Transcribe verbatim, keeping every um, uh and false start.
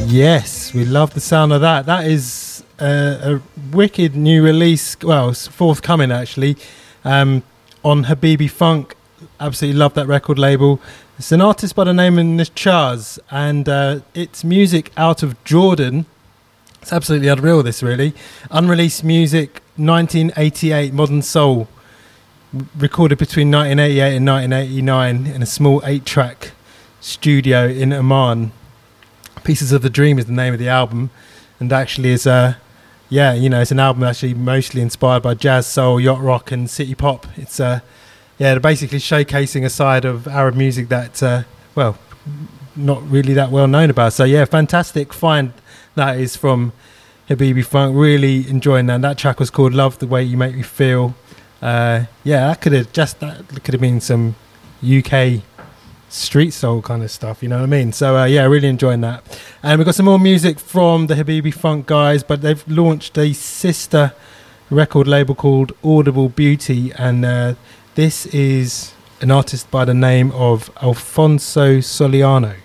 Yes, we love the sound of that. That is uh, a wicked new release. Well, it's forthcoming actually um, on Habibi Funk. Absolutely love that record label. It's an artist by the name of Nchaz, and uh, it's music out of Jordan. It's absolutely unreal, this really. Unreleased music, nineteen eighty-eight, modern soul. Recorded between nineteen eighty-eight and nineteen eighty-nine in a small eight-track studio in Oman. Pieces of the Dream is the name of the album, and actually is a, yeah, you know, it's an album actually mostly inspired by jazz, soul, yacht rock, and city pop. It's uh, yeah, they're basically showcasing a side of Arab music that, uh, well, not really that well known about. So yeah, fantastic find that is from Habibi Funk. Really enjoying that. That track was called "Love the Way You Make Me Feel." Uh, yeah, that could have just that could have been some U K street soul kind of stuff, you know what I mean? So uh, yeah, really enjoying that. And we've got some more music from the Habibi Funk guys, but they've launched a sister record label called Audible Beauty, and uh, this is an artist by the name of Alfonso Soliano.